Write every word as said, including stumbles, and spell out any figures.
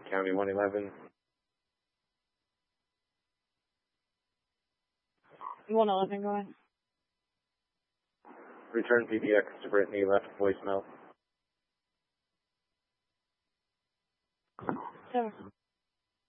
County one eleven. one eleven, go ahead. Return P B X to Brittany, left voicemail. So.